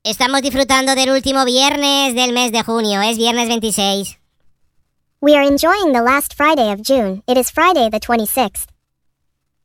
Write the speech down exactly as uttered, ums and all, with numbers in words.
Estamos disfrutando del último viernes del mes de junio. Es viernes veintiséis. We are enjoying the last Friday of June. It is Friday the twenty-sixth.